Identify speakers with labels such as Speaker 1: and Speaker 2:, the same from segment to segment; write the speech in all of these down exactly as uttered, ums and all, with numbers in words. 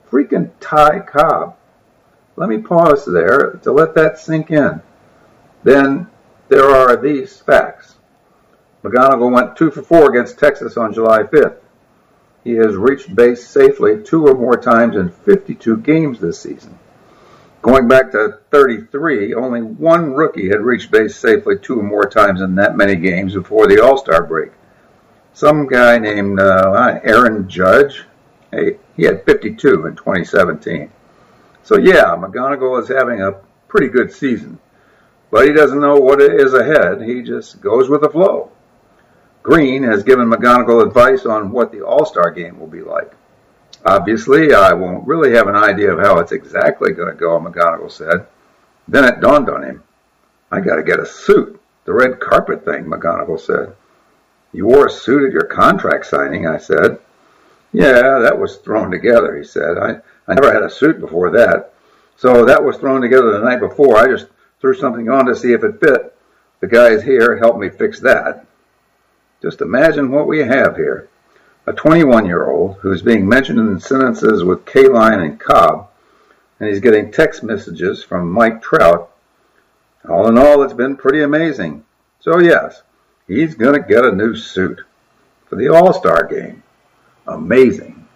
Speaker 1: freaking Ty Cobb. Let me pause there to let that sink in. Then there are these facts. McGonigal went two for four against Texas on July fifth. He has reached base safely two or more times in fifty-two games this season. Going back to thirty-three, only one rookie had reached base safely two or more times in that many games before the All-Star break. Some guy named uh, Aaron Judge, hey, he had fifty-two in twenty seventeen. So yeah, McGonigal is having a pretty good season. But he doesn't know what is ahead. He just goes with the flow. Green has given McGonigal advice on what the All-Star game will be like. Obviously, I won't really have an idea of how it's exactly going to go, McGonigal said. Then it dawned on him. I got to get a suit. The red carpet thing, McGonigal said. You wore a suit at your contract signing, I said. Yeah, that was thrown together, he said. I, I never had a suit before that. So that was thrown together the night before. I just threw something on to see if it fit. The guys here helped me fix that. Just imagine what we have here. A twenty-one-year-old who's being mentioned in sentences with Kaline and Cobb, and he's getting text messages from Mike Trout. All in all, it's been pretty amazing. So yes, he's going to get a new suit for the All-Star game. Amazing.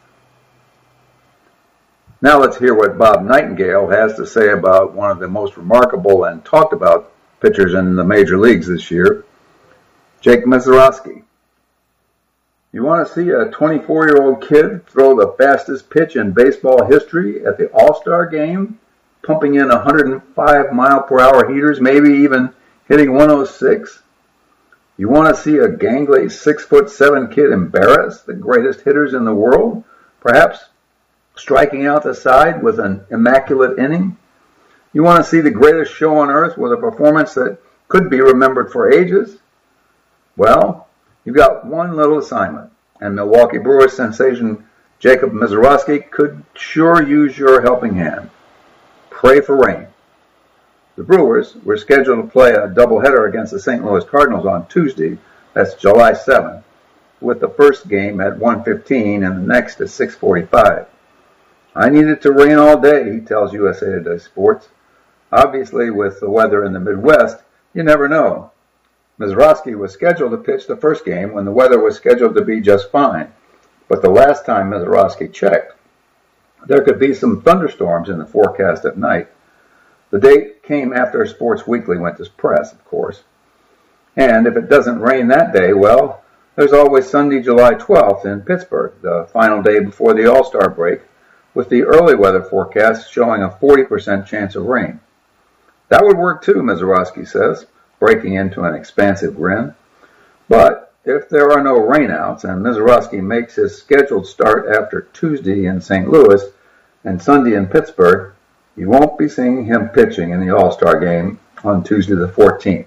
Speaker 1: Now let's hear what Bob Nightingale has to say about one of the most remarkable and talked about pitchers in the major leagues this year, Jake Mazeroski. You want to see a twenty-four-year-old kid throw the fastest pitch in baseball history at the All-Star game, pumping in one hundred five mile per hour heaters, maybe even hitting one oh six? You want to see a gangly six foot seven kid embarrass the greatest hitters in the world, perhaps striking out the side with an immaculate inning? You want to see the greatest show on earth with a performance that could be remembered for ages? Well, you've got one little assignment, and Milwaukee Brewers sensation Jacob Mazeroski could sure use your helping hand. Pray for rain. The Brewers were scheduled to play a doubleheader against the Saint Louis Cardinals on Tuesday, that's July seventh, with the first game at one fifteen and the next at six forty-five. I need it to rain all day, he tells U S A Today Sports. Obviously, with the weather in the Midwest, you never know. Mazeroski was scheduled to pitch the first game when the weather was scheduled to be just fine. But the last time Mazeroski checked, there could be some thunderstorms in the forecast at night. The date came after Sports Weekly went to press, of course. And if it doesn't rain that day, well, there's always Sunday, July twelfth in Pittsburgh, the final day before the All-Star break, with the early weather forecast showing a forty percent chance of rain. That would work too, Mazeroski says, breaking into an expansive grin. But if there are no rainouts and Mazeroski makes his scheduled start after Tuesday in Saint Louis and Sunday in Pittsburgh, you won't be seeing him pitching in the All-Star game on Tuesday the fourteenth.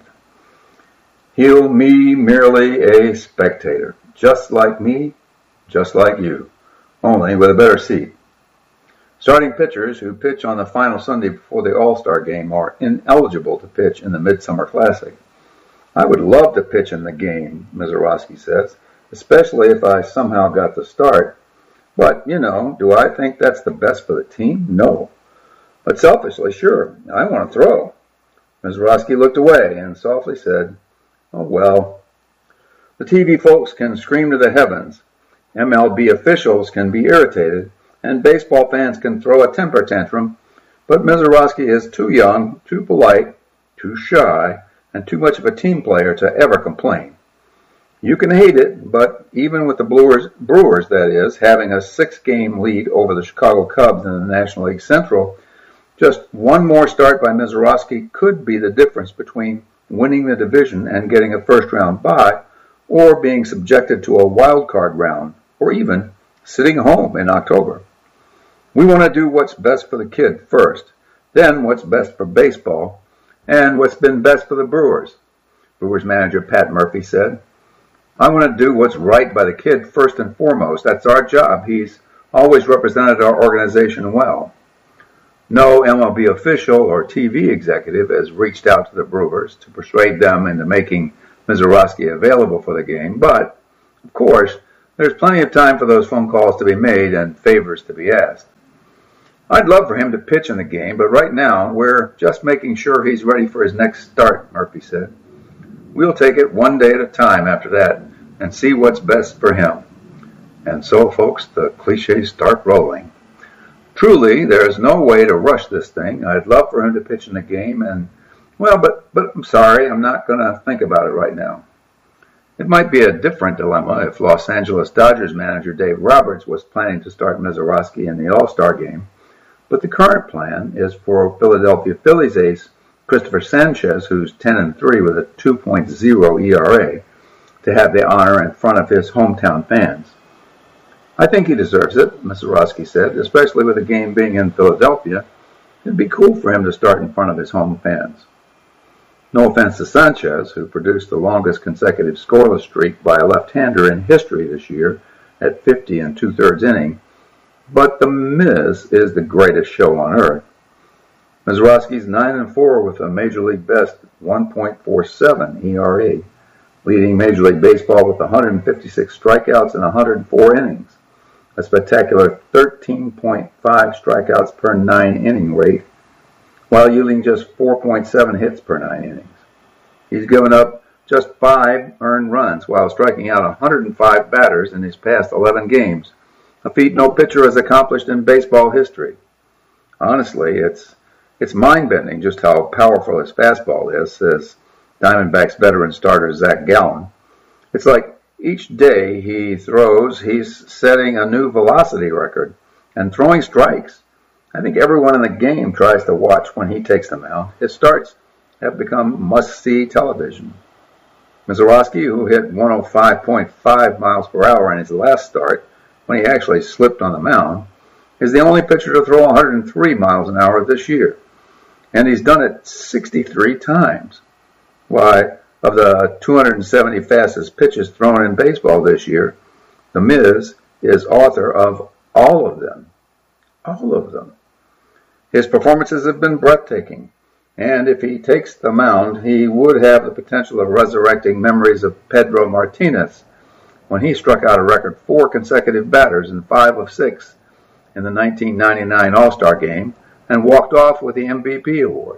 Speaker 1: He'll be merely a spectator, just like me, just like you, only with a better seat. Starting pitchers who pitch on the final Sunday before the All-Star game are ineligible to pitch in the Midsummer Classic. I would love to pitch in the game, Mazeroski says, especially if I somehow got the start. But, you know, do I think that's the best for the team? No. But selfishly, sure, I want to throw. Mazeroski looked away and softly said, oh, well. The T V folks can scream to the heavens, M L B officials can be irritated, and baseball fans can throw a temper tantrum, but Mazeroski is too young, too polite, too shy, and too much of a team player to ever complain. You can hate it, but even with the Brewers, Brewers that is, having a six-game lead over the Chicago Cubs in the National League Central, just one more start by Mazeroski could be the difference between winning the division and getting a first-round bye, or being subjected to a wild card round, or even sitting home in October. We want to do what's best for the kid first, then what's best for baseball, and what's been best for the Brewers, Brewers manager Pat Murphy said. I want to do what's right by the kid first and foremost. That's our job. He's always represented our organization well. No M L B official or T V executive has reached out to the Brewers to persuade them into making Mazeroski available for the game, but, of course, there's plenty of time for those phone calls to be made and favors to be asked. I'd love for him to pitch in the game, but right now we're just making sure he's ready for his next start, Murphy said. We'll take it one day at a time after that and see what's best for him. And so, folks, the cliches start rolling. Truly, there is no way to rush this thing. I'd love for him to pitch in the game, and, well, but, but I'm sorry, I'm not going to think about it right now. It might be a different dilemma if Los Angeles Dodgers manager Dave Roberts was planning to start Mazeroski in the All-Star game, but the current plan is for Philadelphia Phillies ace Christopher Sanchez, who's ten and three with a two point oh E R A, to have the honor in front of his hometown fans. I think he deserves it, Mazeroski said, especially with the game being in Philadelphia. It'd be cool for him to start in front of his home fans. No offense to Sanchez, who produced the longest consecutive scoreless streak by a left-hander in history this year at fifty and two-thirds innings, but The Miz is the greatest show on earth. Mazeroski's nine and four with a Major League best one point four seven E R A, leading Major League Baseball with one hundred fifty-six strikeouts in one hundred four innings, a spectacular thirteen point five strikeouts per nine inning rate, while yielding just four point seven hits per nine innings. He's given up just five earned runs while striking out one hundred five batters in his past eleven games, a feat no pitcher has accomplished in baseball history. Honestly, it's it's mind-bending just how powerful his fastball is, says Diamondbacks veteran starter Zach Gallen. It's like each day he throws, he's setting a new velocity record and throwing strikes. I think everyone in the game tries to watch when he takes the mound. His starts have become must-see television. Mazeroski, who hit one oh five point five miles per hour in his last start, when he actually slipped on the mound, is the only pitcher to throw one hundred three miles an hour this year. And he's done it sixty-three times. Why, of the two hundred seventy fastest pitches thrown in baseball this year, The Miz is author of all of them. All of them. His performances have been breathtaking, and if he takes the mound, he would have the potential of resurrecting memories of Pedro Martinez when he struck out a record four consecutive batters in five of six in the nineteen ninety-nine All-Star Game and walked off with the M V P award.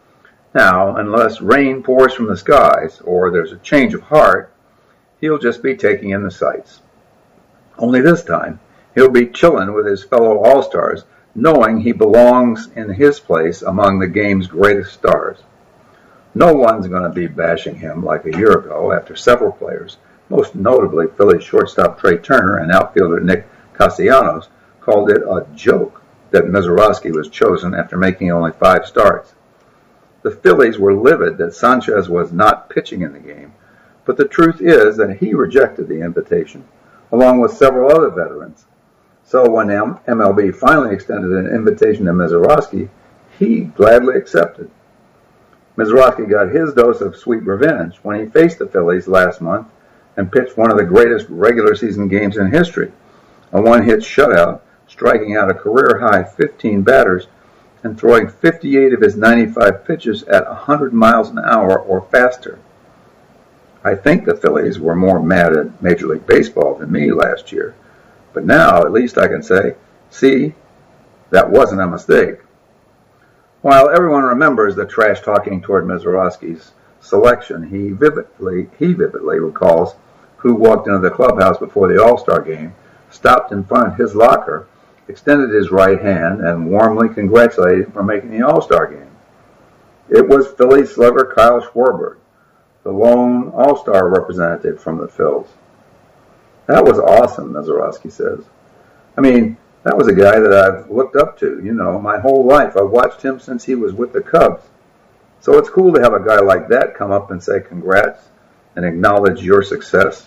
Speaker 1: Now, unless rain pours from the skies or there's a change of heart, he'll just be taking in the sights. Only this time, he'll be chilling with his fellow All-Stars, knowing he belongs in his place among the game's greatest stars. No one's going to be bashing him like a year ago after several players, most notably Phillies shortstop Trey Turner and outfielder Nick Castellanos, called it a joke that Mazeroski was chosen after making only five starts. The Phillies were livid that Sanchez was not pitching in the game, but the truth is that he rejected the invitation, along with several other veterans. So when M L B finally extended an invitation to Mazeroski, he gladly accepted. Mazeroski got his dose of sweet revenge when he faced the Phillies last month and pitched one of the greatest regular season games in history, a one-hit shutout, striking out a career-high fifteen batters and throwing fifty-eight of his ninety-five pitches at one hundred miles an hour or faster. I think the Phillies were more mad at Major League Baseball than me last year, but now at least I can say, see, that wasn't a mistake. While everyone remembers the trash talking toward Mazeroski's selection, he vividly, he vividly recalls who walked into the clubhouse before the All-Star game, stopped in front of his locker, extended his right hand, and warmly congratulated him for making the All-Star game. It was Philly slugger Kyle Schwarber, the lone All-Star representative from the Phils. That was awesome, Mazeroski says. I mean, that was a guy that I've looked up to, you know, my whole life. I've watched him since he was with the Cubs. So it's cool to have a guy like that come up and say congrats and acknowledge your success.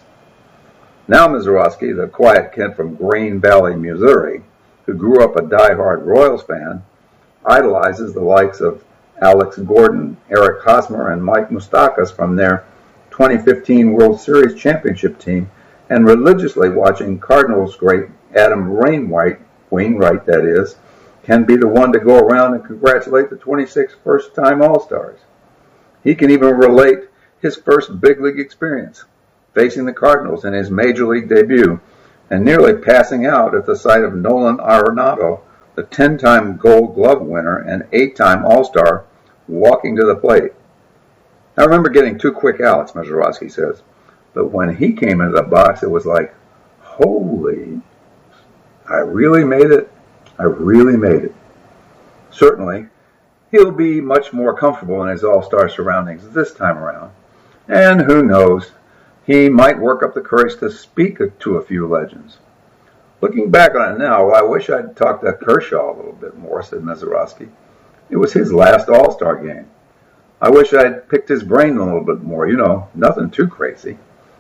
Speaker 1: Now Mazeroski, the quiet kid from Green Valley, Missouri, who grew up a diehard Royals fan, idolizes the likes of Alex Gordon, Eric Hosmer, and Mike Moustakas from their twenty fifteen World Series championship team, and religiously watching Cardinals great Adam Wainwright, Wainwright that is, can be the one to go around and congratulate the twenty-six first-time All-Stars. He can even relate his first big league experience, facing the Cardinals in his Major League debut, and nearly passing out at the sight of Nolan Arenado the ten-time Gold Glove winner and eight-time All-Star, walking to the plate. I remember getting two quick outs, Mazeroski says, but when he came into the box, it was like, holy, I really made it. I really made it. Certainly, he'll be much more comfortable in his all-star surroundings this time around. And who knows, he might work up the courage to speak to a few legends. Looking back on it now, I wish I'd talked to Kershaw a little bit more, said Mazeroski. It was his last all-star game. I wish I'd picked his brain a little bit more, you know, nothing too crazy.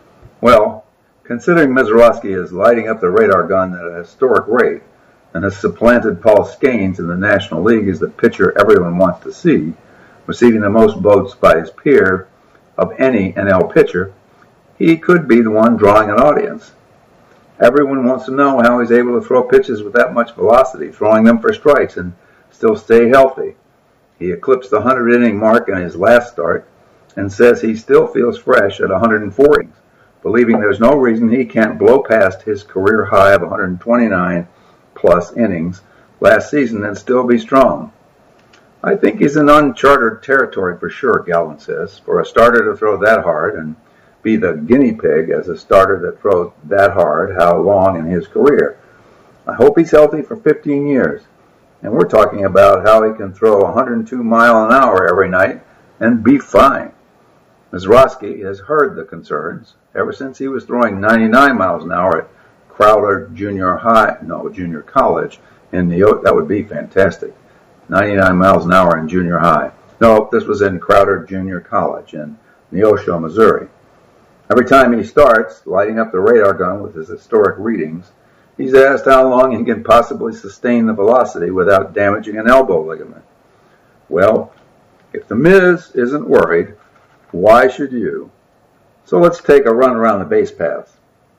Speaker 1: Well, considering Mazeroski is lighting up the radar gun at a historic rate and has supplanted Paul Skenes in the National League as the pitcher everyone wants to see, receiving the most votes by his peer of any N L pitcher, he could be the one drawing an audience. Everyone wants to know how he's able to throw pitches with that much velocity, throwing them for strikes and still stay healthy. He eclipsed the hundred-inning mark in his last start and says he still feels fresh at one hundred four innings, believing there's no reason he can't blow past his career high of one hundred twenty-nine plus innings last season and still be strong. I think he's in uncharted territory for sure, Gallen says, for a starter to throw that hard and be the guinea pig as a starter that throws that hard how long in his career. I hope he's healthy for fifteen years. And we're talking about how he can throw one hundred two mile an hour every night and be fine. Mazeroski has heard the concerns ever since he was throwing ninety-nine miles an hour at Crowder Junior High, no, Junior College in Neosho. That would be fantastic. ninety-nine miles an hour in junior high. No, this was in Crowder Junior College in Neosho, Missouri. Every time he starts lighting up the radar gun with his historic readings, he's asked how long he can possibly sustain the velocity without damaging an elbow ligament. Well, if the Miz isn't worried, why should you? So let's take a run around the base paths.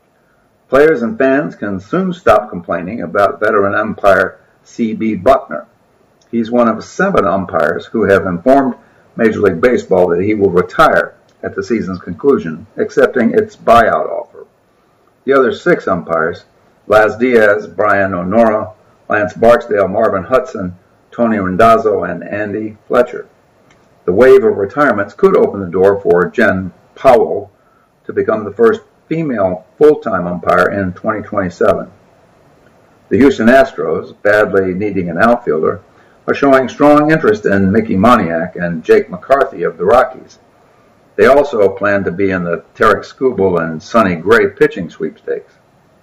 Speaker 1: Players and fans can soon stop complaining about veteran umpire C B Buckner. He's one of seven umpires who have informed Major League Baseball that he will retire at the season's conclusion, accepting its buyout offer. The other six umpires, Laz Diaz, Brian O'Nora, Lance Barksdale, Marvin Hudson, Tony Randazzo, and Andy Fletcher. The wave of retirements could open the door for Jen Powell to become the first female full-time umpire in twenty twenty-seven. The Houston Astros, badly needing an outfielder, are showing strong interest in Mickey Moniak and Jake McCarthy of the Rockies. They also plan to be in the Tarek Skubal and Sonny Gray pitching sweepstakes.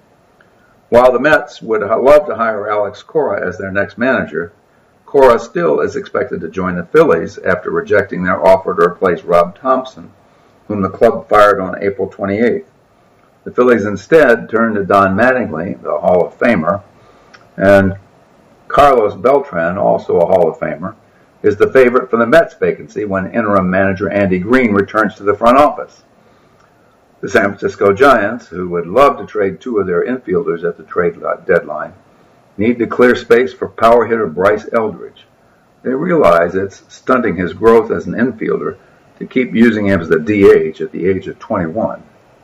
Speaker 1: While the Mets would love to hire Alex Cora as their next manager, Cora still is expected to join the Phillies after rejecting their offer to replace Rob Thompson, whom the club fired on April twenty-eighth. The Phillies instead turned to Don Mattingly, the Hall of Famer, and Carlos Beltran, also a Hall of Famer, is the favorite for the Mets vacancy when interim manager Andy Green returns to the front office. The San Francisco Giants, who would love to trade two of their infielders at the trade deadline, need to clear space for power hitter Bryce Eldridge. They realize it's stunting his growth as an infielder to keep using him as the D H at the age of twenty-one.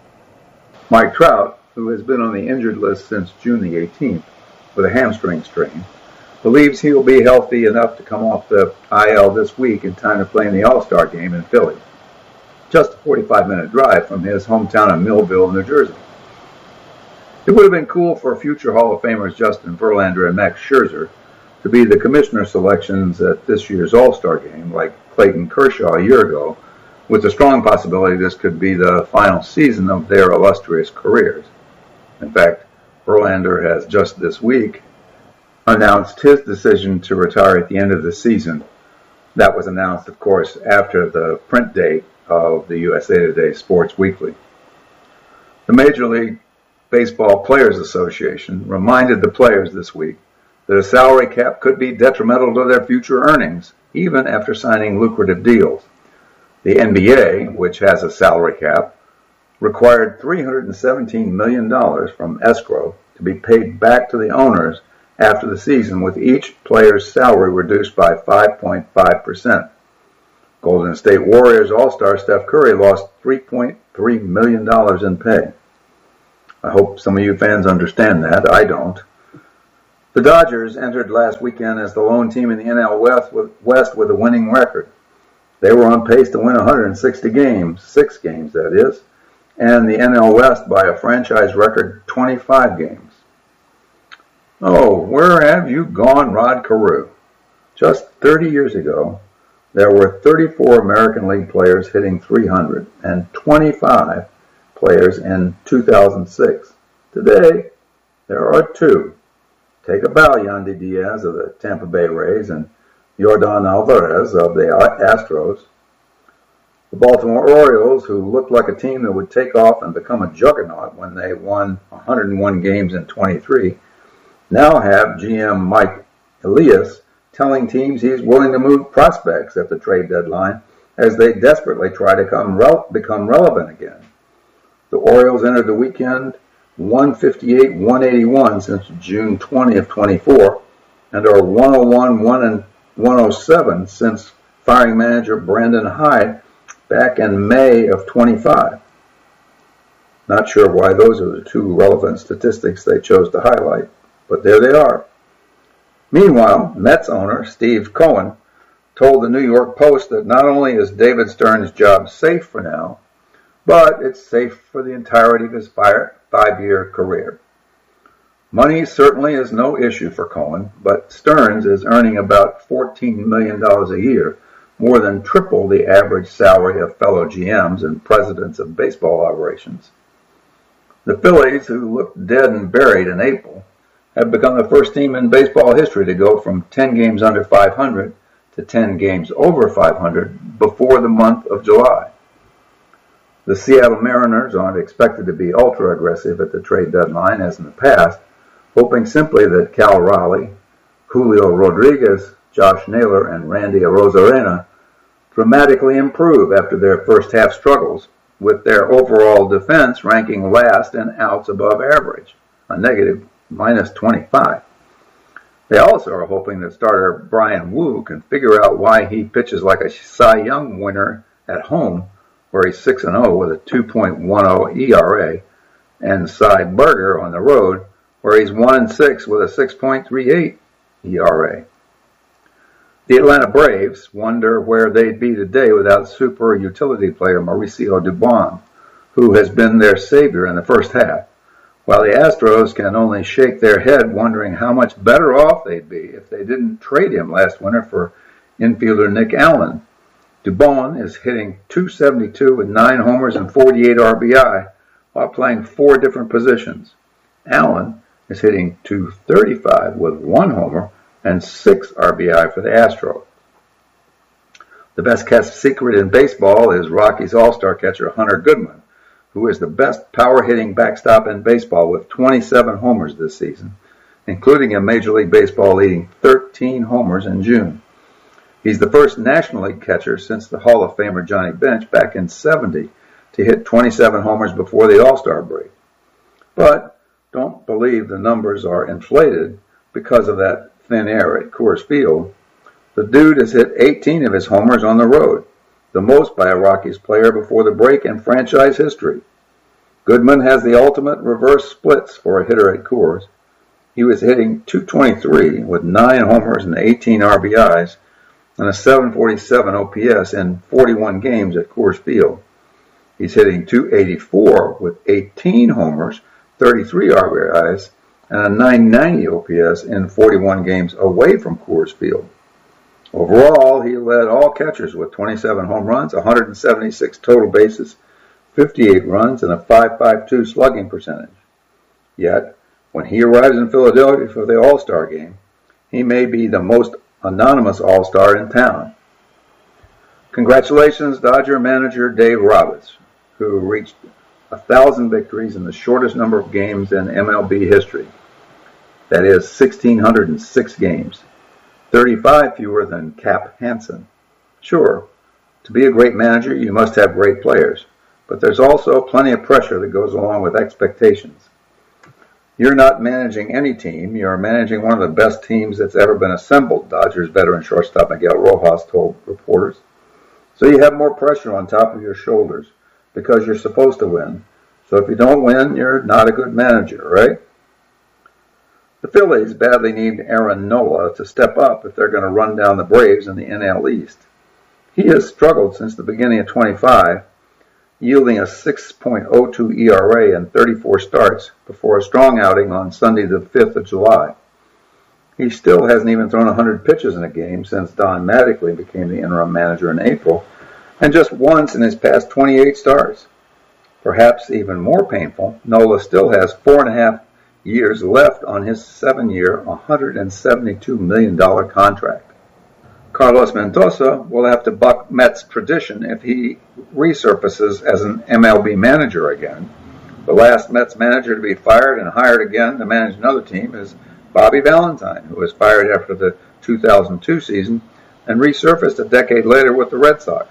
Speaker 1: Mike Trout, who has been on the injured list since June the eighteenth with a hamstring strain, believes he will be healthy enough to come off the I L this week in time to play in the All-Star game in Philly, just a forty-five minute drive from his hometown of Millville, New Jersey. It would have been cool for future Hall of Famers Justin Verlander and Max Scherzer to be the commissioner selections at this year's All-Star game, like Clayton Kershaw a year ago, with the strong possibility this could be the final season of their illustrious careers. In fact, Verlander has just this week announced his decision to retire at the end of the season. That was announced, of course, after the print date of the U S A Today Sports Weekly. The Major League Baseball Players Association reminded the players this week that a salary cap could be detrimental to their future earnings, even after signing lucrative deals. The N B A, which has a salary cap, required three hundred seventeen million dollars from escrow to be paid back to the owners after the season, with each player's salary reduced by five point five percent. Golden State Warriors All-Star Steph Curry lost three point three million dollars in pay. I hope some of you fans understand that. I don't. The Dodgers entered last weekend as the lone team in the N L West with, West with a winning record. They were on pace to win one hundred sixty games, six games that is, and the N L West by a franchise record twenty-five games. Oh, where have you gone, Rod Carew? Just thirty years ago, there were thirty-four American League players hitting three hundred and twenty-five players in two thousand six. Today, there are two. Take a bow, Yandy Diaz of the Tampa Bay Rays and Yordan Alvarez of the Astros. The Baltimore Orioles, who looked like a team that would take off and become a juggernaut when they won one hundred one games in twenty-three, now have G M Mike Elias telling teams he's willing to move prospects at the trade deadline as they desperately try to become, rele- become relevant again. The Orioles entered the weekend one fifty-eight, one eighty-one since June twentieth, twenty-four, and are one oh one, one oh seven since firing manager Brandon Hyde back in May of twenty-five. Not sure why those are the two relevant statistics they chose to highlight, but there they are. Meanwhile, Mets owner Steve Cohen told the New York Post that not only is David Stern's job safe for now, but it's safe for the entirety of his five-year career. Money certainly is no issue for Cohen, but Stearns is earning about fourteen million dollars a year, more than triple the average salary of fellow G Ms and presidents of baseball operations. The Phillies, who looked dead and buried in April, have become the first team in baseball history to go from ten games under five hundred to ten games over five hundred before the month of July. The Seattle Mariners aren't expected to be ultra-aggressive at the trade deadline as in the past, hoping simply that Cal Raleigh, Julio Rodriguez, Josh Naylor, and Randy Arozarena dramatically improve after their first half struggles, with their overall defense ranking last in outs above average, a negative minus twenty-five. They also are hoping that starter Brian Wu can figure out why he pitches like a Cy Young winner at home, where he's six and oh with a two point one oh E R A, and Cy Berger on the road, where he's one and six with a six point three eight E R A. The Atlanta Braves wonder where they'd be today without super utility player Mauricio Dubon, who has been their savior in the first half, while the Astros can only shake their head wondering how much better off they'd be if they didn't trade him last winter for infielder Nick Allen. Dubon is hitting two seventy-two with nine homers and forty-eight R B I while playing four different positions. Allen is hitting two thirty-five with one homer and six R B I for the Astros. The best kept secret in baseball is Rockies All-Star catcher Hunter Goodman, who is the best power-hitting backstop in baseball with twenty-seven homers this season, including a Major League Baseball leading thirteen homers in June. He's the first National League catcher since the Hall of Famer Johnny Bench back in seventy to hit twenty-seven homers before the All-Star break. But don't believe the numbers are inflated because of that thin air at Coors Field. The dude has hit eighteen of his homers on the road, the most by a Rockies player before the break in franchise history. Goodman has the ultimate reverse splits for a hitter at Coors. He was hitting two twenty-three with nine homers and eighteen R B Is and a seven forty-seven O P S in forty-one games at Coors Field. He's hitting two eighty-four with eighteen homers, thirty-three R B Is, and a nine ninety O P S in forty-one games away from Coors Field. Overall, he led all catchers with twenty-seven home runs, one hundred seventy-six total bases, fifty-eight runs, and a five fifty-two slugging percentage. Yet, when he arrives in Philadelphia for the All-Star game, he may be the most anonymous All-Star in town. Congratulations, Dodger manager Dave Roberts, who reached one thousand victories in the shortest number of games in M L B history. That is, one thousand six hundred six games, thirty-five fewer than Cap Hansen. Sure, to be a great manager, you must have great players, but there's also plenty of pressure that goes along with expectations. You're not managing any team, you're managing one of the best teams that's ever been assembled, Dodgers veteran shortstop Miguel Rojas told reporters. So you have more pressure on top of your shoulders because you're supposed to win. So if you don't win, you're not a good manager, right? The Phillies badly need Aaron Nola to step up if they're going to run down the Braves in the N L East. He has struggled since the beginning of twenty-five, yielding a six point oh two E R A in thirty-four starts before a strong outing on Sunday the fifth of July. He still hasn't even thrown one hundred pitches in a game since Don Mattingly became the interim manager in April, and just once in his past twenty-eight starts. Perhaps even more painful, Nola still has four and a half years left on his seven-year, one hundred seventy-two million dollars contract. Carlos Mendoza will have to buck Mets tradition if he resurfaces as an M L B manager again. The last Mets manager to be fired and hired again to manage another team is Bobby Valentine, who was fired after the two thousand two season and resurfaced a decade later with the Red Sox.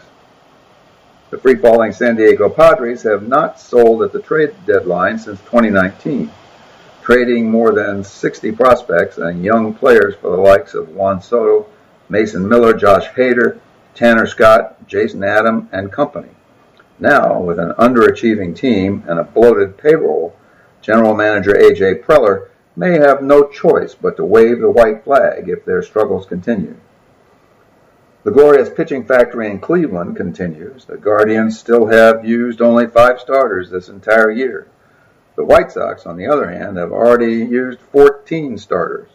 Speaker 1: The free-falling San Diego Padres have not sold at the trade deadline since twenty nineteen. Trading more than sixty prospects and young players for the likes of Juan Soto, Mason Miller, Josh Hader, Tanner Scott, Jason Adam, and company. Now, with an underachieving team and a bloated payroll, General Manager A J Preller may have no choice but to wave the white flag if their struggles continue. The glorious pitching factory in Cleveland continues. The Guardians still have used only five starters this entire year. The White Sox, on the other hand, have already used fourteen starters.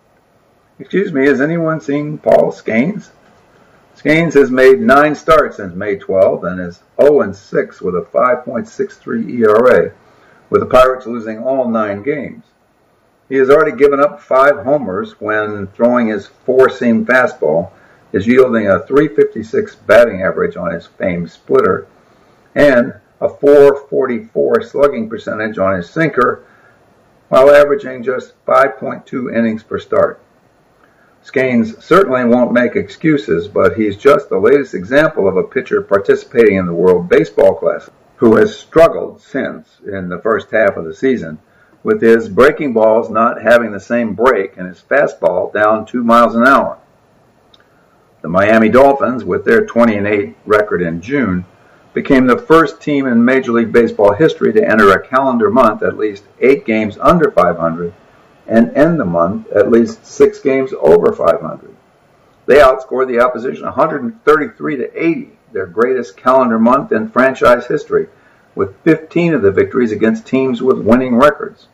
Speaker 1: Excuse me, has anyone seen Paul Skenes? Skenes has made nine starts since May twelfth and is oh and six with a five point six three E R A, with the Pirates losing all nine games. He has already given up five homers when throwing his four-seam fastball, is yielding a three fifty-six batting average on his famed splitter, and a four forty-four slugging percentage on his sinker, while averaging just five point two innings per start. Skenes certainly won't make excuses, but he's just the latest example of a pitcher participating in the World Baseball Classic who has struggled since in the first half of the season, with his breaking balls not having the same break and his fastball down two miles an hour. The Miami Dolphins, with their twenty and eight record in June, became the first team in Major League Baseball history to enter a calendar month at least eight games under five hundred and end the month at least six games over five hundred. They outscored the opposition one hundred thirty-three to eighty, their greatest calendar month in franchise history, with fifteen of the victories against teams with winning records.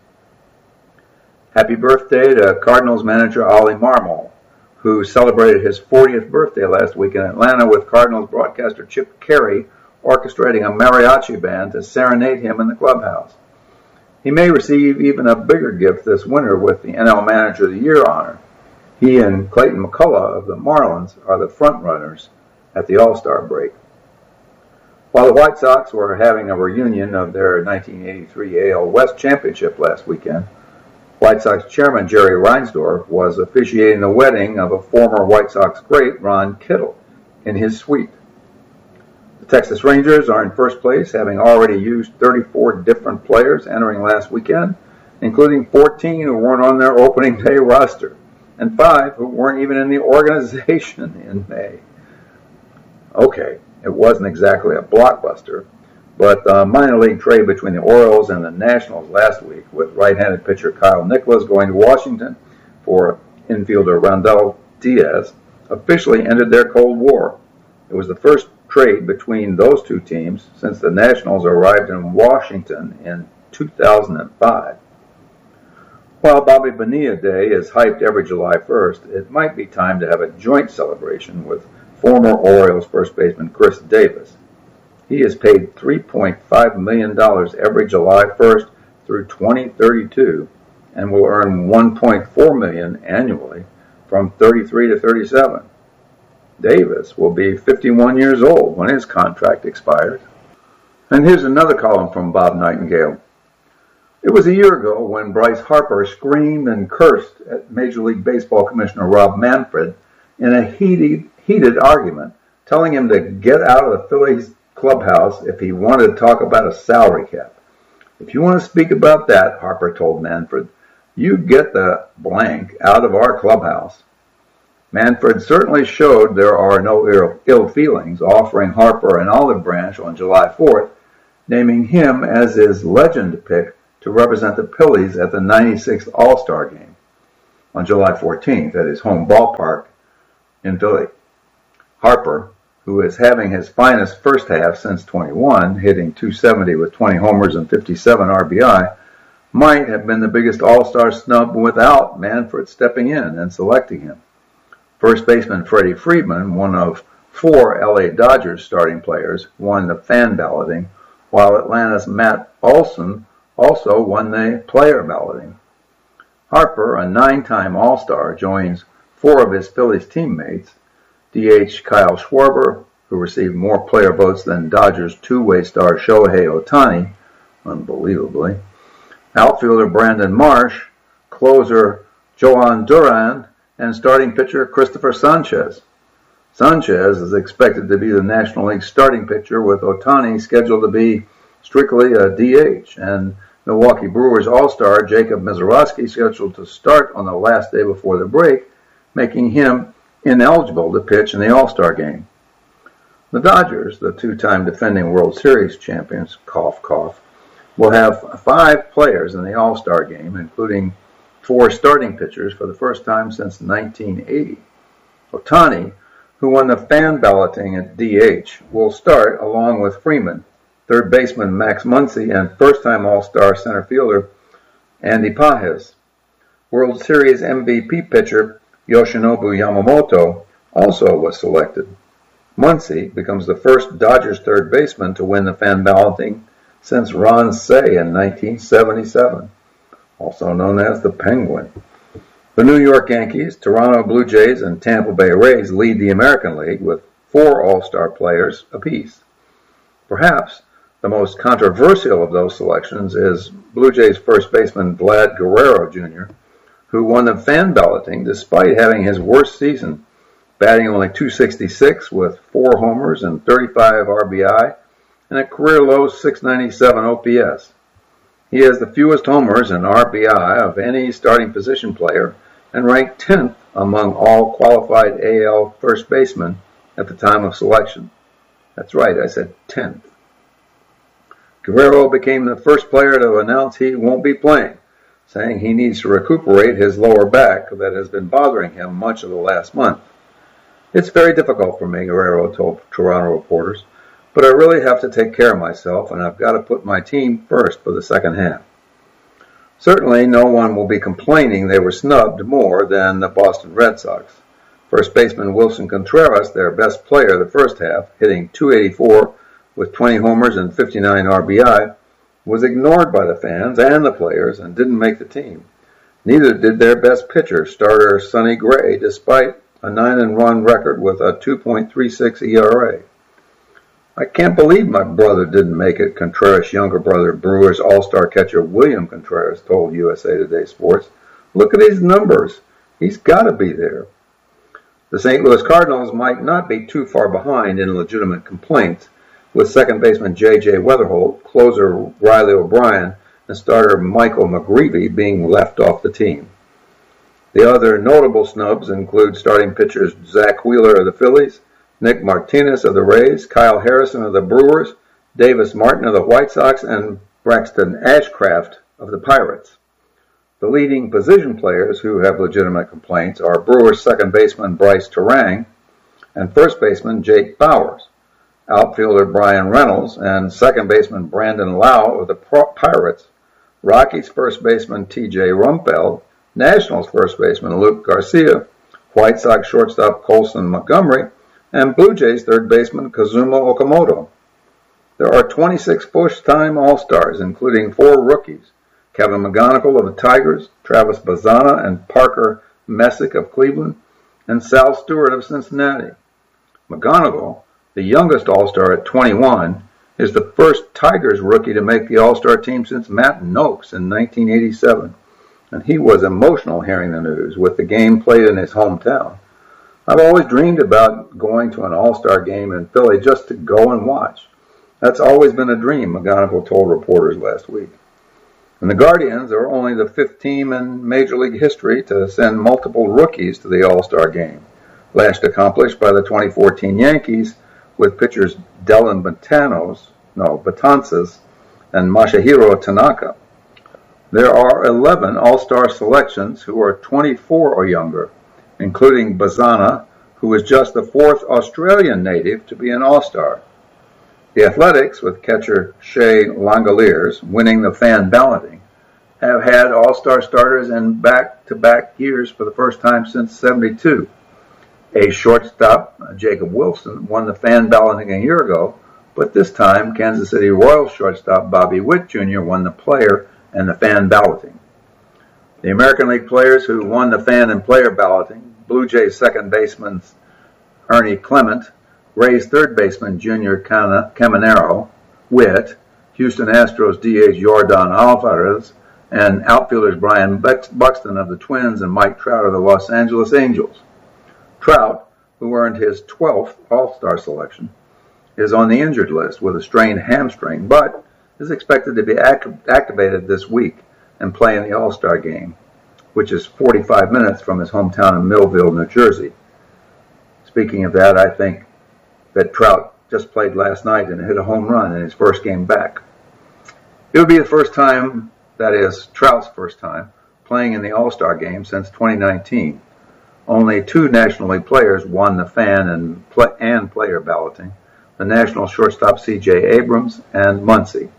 Speaker 1: Happy birthday to Cardinals manager Ollie Marmol, who celebrated his fortieth birthday last week in Atlanta with Cardinals broadcaster Chip Carey orchestrating a mariachi band to serenade him in the clubhouse. He may receive even a bigger gift this winter with the N L Manager of the Year honor. He and Clayton McCullough of the Marlins are the front-runners at the All-Star break. While the White Sox were having a reunion of their nineteen eighty-three A L West Championship last weekend, White Sox chairman Jerry Reinsdorf was officiating the wedding of a former White Sox great, Ron Kittle, in his suite. The Texas Rangers are in first place, having already used thirty-four different players entering last weekend, including fourteen who weren't on their opening day roster, and five who weren't even in the organization in May. Okay, it wasn't exactly a blockbuster, but the minor league trade between the Orioles and the Nationals last week, with right-handed pitcher Kyle Nicholas going to Washington for infielder Rondell Diaz, officially ended their Cold War. It was the first trade between those two teams since the Nationals arrived in Washington in two thousand five. While Bobby Bonilla Day is hyped every July first, it might be time to have a joint celebration with former Orioles first baseman Chris Davis. He is paid three point five million dollars every July first through twenty thirty-two and will earn one point four million dollars annually from thirty-three to thirty-seven. Davis will be fifty-one years old when his contract expires. And here's another column from Bob Nightingale. It was a year ago when Bryce Harper screamed and cursed at Major League Baseball Commissioner Rob Manfred in a heated, heated argument, telling him to get out of the Phillies clubhouse if he wanted to talk about a salary cap. If you want to speak about that, Harper told Manfred, you get the blank out of our clubhouse. Manfred certainly showed there are no ill feelings, offering Harper an olive branch on July fourth, naming him as his legend pick to represent the Phillies at the ninety-sixth All-Star Game. on July fourteenth at his home ballpark in Philly. Harper, who is having his finest first half since twenty-one, hitting two seventy with twenty homers and fifty-seven R B I, might have been the biggest all-star snub without Manfred stepping in and selecting him. First baseman Freddie Freeman, one of four L A Dodgers starting players, won the fan balloting, while Atlanta's Matt Olson also won the player balloting. Harper, a nine-time All-Star, joins four of his Phillies teammates, D H Kyle Schwarber, who received more player votes than Dodgers two-way star Shohei Ohtani, unbelievably, outfielder Brandon Marsh, closer Joan Duran, and starting pitcher Christopher Sanchez. Sanchez is expected to be the National League starting pitcher, with Ohtani scheduled to be strictly a D H, and Milwaukee Brewers All-Star Jacob Misiorowski scheduled to start on the last day before the break, making him ineligible to pitch in the All-Star game. The Dodgers, the two-time defending World Series champions, cough, cough, will have five players in the All-Star game, including four starting pitchers for the first time since nineteen eighty. Ohtani, who won the fan balloting at D H, will start along with Freeman, third baseman Max Muncy, and first-time All-Star center fielder Andy Pages. World Series M V P pitcher Yoshinobu Yamamoto also was selected. Muncy becomes the first Dodgers third baseman to win the fan balloting since Ron Cey in nineteen seventy-seven, also known as the Penguin. The New York Yankees, Toronto Blue Jays, and Tampa Bay Rays lead the American League with four All-Star players apiece. Perhaps the most controversial of those selections is Blue Jays first baseman Vlad Guerrero Junior, who won the fan balloting despite having his worst season, batting only two sixty-six with four homers and thirty-five R B I and a career-low six ninety-seven O P S. He has the fewest homers and R B I of any starting position player and ranked tenth among all qualified A L first basemen at the time of selection. That's right, I said tenth. Guerrero became the first player to announce he won't be playing, saying he needs to recuperate his lower back that has been bothering him much of the last month. It's very difficult for me, Guerrero told Toronto reporters, but I really have to take care of myself, and I've got to put my team first for the second half. Certainly, no one will be complaining they were snubbed more than the Boston Red Sox. First baseman Wilson Contreras, their best player the first half, hitting two eighty-four with twenty homers and fifty-nine R B I, was ignored by the fans and the players and didn't make the team. Neither did their best pitcher, starter Sonny Gray, despite a nine and one record with a two point three six E R A. I can't believe my brother didn't make it, Contreras' younger brother, Brewers All-Star catcher William Contreras, told U S A Today Sports. Look at his numbers. He's got to be there. The Saint Louis Cardinals might not be too far behind in legitimate complaints, with second baseman J J Weatherholt, closer Riley O'Brien, and starter Michael McGreevy being left off the team. The other notable snubs include starting pitchers Zach Wheeler of the Phillies, Nick Martinez of the Rays, Kyle Harrison of the Brewers, Davis Martin of the White Sox, and Braxton Ashcraft of the Pirates. The leading position players who have legitimate complaints are Brewers second baseman Bryce Turang and first baseman Jake Bauers, outfielder Brian Reynolds, and second baseman Brandon Lau of the Pirates, Rockies first baseman T J Rumpel, Nationals first baseman Luke Garcia, White Sox shortstop Colson Montgomery, and Blue Jays third baseman Kazuma Okamoto. There are twenty-six first-time All-Stars, including four rookies, Kevin McGonigal of the Tigers, Travis Bazzana and Parker Messick of Cleveland, and Sal Stewart of Cincinnati. McGonigal, the youngest All-Star at twenty-one, is the first Tigers rookie to make the All-Star team since Matt Noakes in nineteen eighty-seven, and he was emotional hearing the news, with the game played in his hometown. I've always dreamed about going to an All-Star game in Philly just to go and watch. That's always been a dream, McGonigal told reporters last week. And the Guardians are only the fifth team in Major League history to send multiple rookies to the All-Star game, last accomplished by the twenty fourteen Yankees with pitchers Dellin Betances, no, Betances and Masahiro Tanaka. There are eleven All-Star selections who are twenty-four or younger, including Bazana, who is just the fourth Australian native to be an All-Star. The Athletics, with catcher Shea Langoliers winning the fan balloting, have had All-Star starters in back-to-back years for the first time since seventy-two. A shortstop, Jacob Wilson, won the fan balloting a year ago, but this time Kansas City Royals shortstop Bobby Witt Junior won the player and the fan balloting. The American League players who won the fan and player balloting, Blue Jays second baseman Ernie Clement, Rays third baseman Junior Caminero, Witt, Houston Astros D H Yordan Alvarez, and outfielders Brian Buxton of the Twins and Mike Trout of the Los Angeles Angels. Trout, who earned his twelfth All-Star selection, is on the injured list with a strained hamstring, but is expected to be act- activated this week and play in the All-Star game, which is forty-five minutes from his hometown of Millville, New Jersey. Speaking of that, I think that Trout just played last night and hit a home run in his first game back. It would be the first time, that is, Trout's first time, playing in the All-Star game since twenty nineteen. Only two National League players won the fan and, play- and player balloting, the National shortstop C J Abrams and Muncy.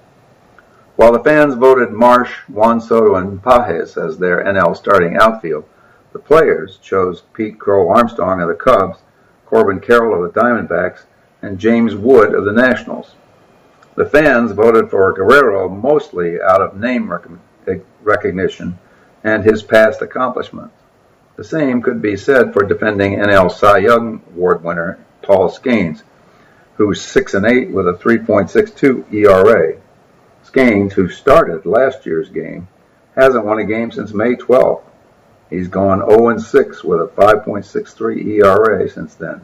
Speaker 1: While the fans voted Marsh, Juan Soto, and Pages as their N L starting outfield, the players chose Pete Crow Armstrong of the Cubs, Corbin Carroll of the Diamondbacks, and James Wood of the Nationals. The fans voted for Guerrero mostly out of name rec- recognition and his past accomplishments. The same could be said for defending N L Cy Young Award winner Paul Skenes, who's six and eight with a three point six two E R A. Skenes, who started last year's game, hasn't won a game since May twelfth. He's gone oh and six with a five point six three E R A since then.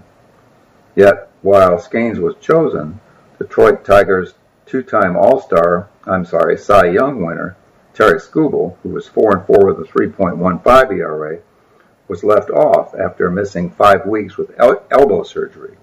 Speaker 1: Yet, while Skenes was chosen, Detroit Tigers two-time All-Star, I'm sorry, Cy Young winner, Terry Skubal, who was four and four with a three point one five E R A, was left off after missing five weeks with el- elbow surgery.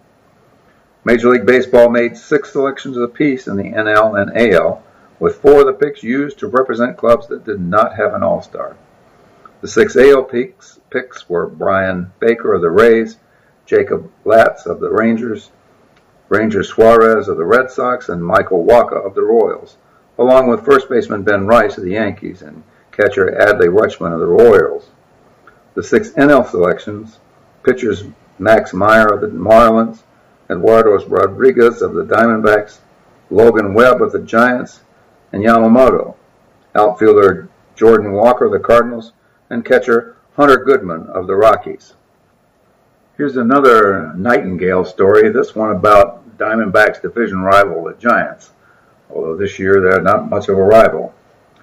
Speaker 1: Major League Baseball made six selections apiece in the N L and A L, with four of the picks used to represent clubs that did not have an All-Star. The six A L picks, picks were Brian Baker of the Rays, Jacob Latz of the Rangers, Ranger Suarez of the Red Sox, and Michael Wacha of the Royals, along with first baseman Ben Rice of the Yankees and catcher Adley Rutschman of the Royals. The six N L selections, pitchers Max Meyer of the Marlins, Eduardo Rodriguez of the Diamondbacks, Logan Webb of the Giants, and Yamamoto, outfielder Jordan Walker of the Cardinals, and catcher Hunter Goodman of the Rockies. Here's another Nightingale story, this one about Diamondbacks' division rival, the Giants, although this year they're not much of a rival.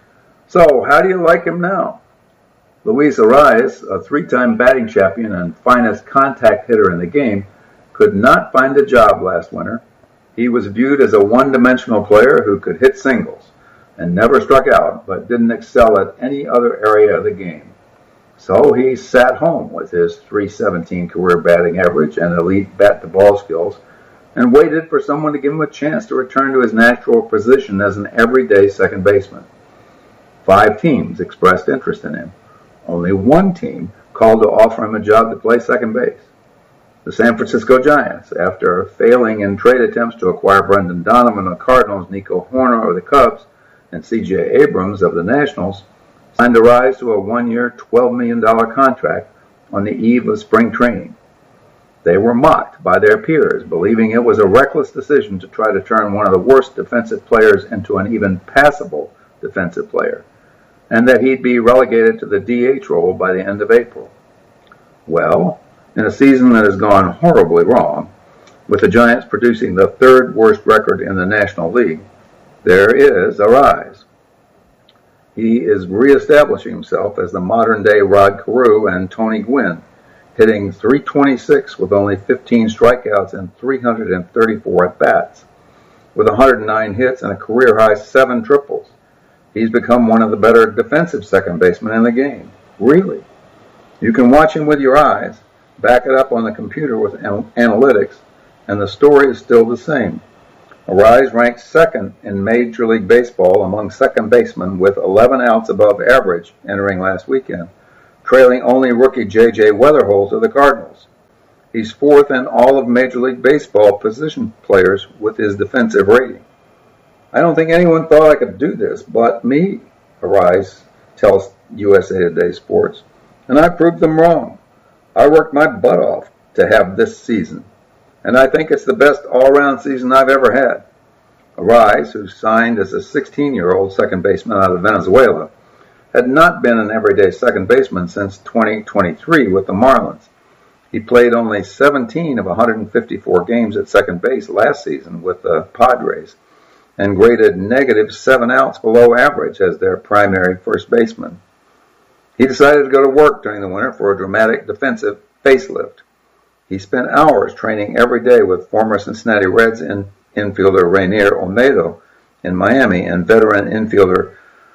Speaker 1: So, how do you like him now? Luis Arraez, a three-time batting champion and finest contact hitter in the game, could not find a job last winter. He was viewed as a one-dimensional player who could hit singles and never struck out, but didn't excel at any other area of the game. So he sat home with his three seventeen career batting average and elite bat-to-ball skills and waited for someone to give him a chance to return to his natural position as an everyday second baseman. Five teams expressed interest in him. Only one team called to offer him a job to play second base. The San Francisco Giants, after failing in trade attempts to acquire Brendan Donovan of the Cardinals, Nico Hoerner of the Cubs, and C J Abrams of the Nationals, signed Arraez to a one-year, twelve million dollars contract on the eve of spring training. They were mocked by their peers, believing it was a reckless decision to try to turn one of the worst defensive players into an even passable defensive player, and that he'd be relegated to the D H role by the end of April. Well, in a season that has gone horribly wrong, with the Giants producing the third worst record in the National League, there is Arraez. He is reestablishing himself as the modern-day Rod Carew and Tony Gwynn, hitting three twenty-six with only fifteen strikeouts and three hundred thirty-four at-bats. With one hundred nine hits and a career-high seven triples, he's become one of the better defensive second basemen in the game. Really. You can watch him with your eyes, back it up on the computer with analytics, and the story is still the same. Arraez ranked second in Major League Baseball among second basemen with eleven outs above average entering last weekend, trailing only rookie J J Weatherholt of the Cardinals. He's fourth in all of Major League Baseball position players with his defensive rating. I don't think anyone thought I could do this but me, Arraez tells U S A Today Sports, and I proved them wrong. I worked my butt off to have this season, and I think it's the best all-around season I've ever had. Arraez, who signed as a sixteen-year-old second baseman out of Venezuela, had not been an everyday second baseman since twenty twenty-three with the Marlins. He played only seventeen of one hundred fifty-four games at second base last season with the Padres and graded negative seven outs below average as their primary first baseman. He decided to go to work during the winter for a dramatic defensive facelift. He spent hours training every day with former Cincinnati Reds in, infielder Rainier Olmedo in Miami and veteran infielder